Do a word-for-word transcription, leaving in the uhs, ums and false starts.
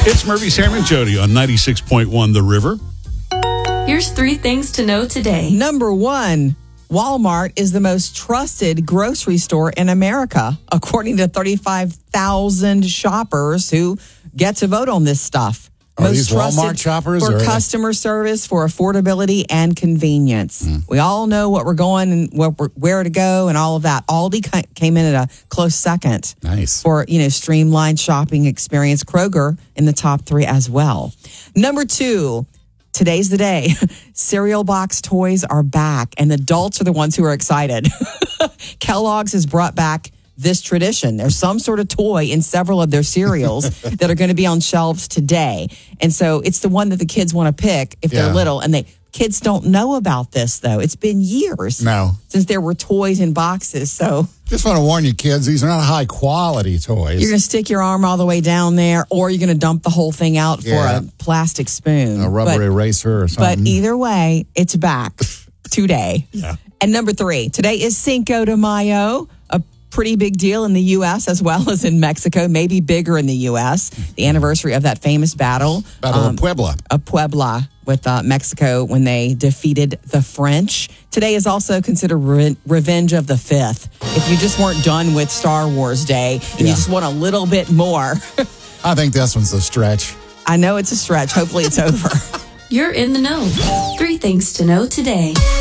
It's Murphy, Sam, and Jody on ninety-six point one The River. Here's three things to know today. Number one, Walmart is the most trusted grocery store in America, according to thirty-five thousand shoppers who get to vote on this stuff. Are Most these trusted Walmart shoppers? for or customer service, for affordability, and convenience. Mm. We all know what we're going and what we're, where to go and all of that. Aldi ca- came in at a close second. Nice. For, you know, streamlined shopping experience. Kroger in the top three as well. Number two, today's the day. Cereal box toys are back, and adults are the ones who are excited. Kellogg's has brought back this tradition. There's some sort of toy in several of their cereals that are going to be on shelves today. And so it's the one that the kids want to pick if Yeah. they're little. And they kids don't know about this, though. It's been years No. since there were toys in boxes. So Just want to warn you, kids, these are not high quality toys. you're going to stick your arm all the way down there, or you're going to dump the whole thing out Yeah. for a plastic spoon. a rubber But- eraser or But something. either way, it's back today. Yeah. And number three, today is Cinco de Mayo, a pretty big deal in the U S as well as in Mexico, maybe bigger in the U S. The anniversary of that famous battle. Battle um, of Puebla. of Puebla with uh, Mexico when they defeated the French. Today is also considered re- Revenge of the Fifth. If you just weren't done with Star Wars Day and you Yeah. just want a little bit more, I think this one's a stretch. I know it's a stretch. Hopefully it's over. You're in the know. Three things to know today.